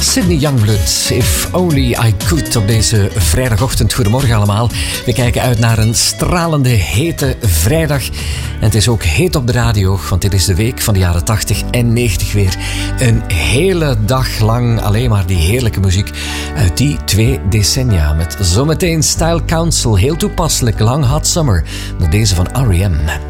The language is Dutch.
Sydney Youngblood, If Only I Could, op deze vrijdagochtend. Goedemorgen allemaal. We kijken uit naar een stralende, hete vrijdag. En het is ook heet op de radio, want dit is de week van de jaren 80 en 90 weer. Een hele dag lang alleen maar die heerlijke muziek uit die 2 decennia. Met zometeen Style Council, heel toepasselijk, Long Hot Summer, naar deze van R.E.M.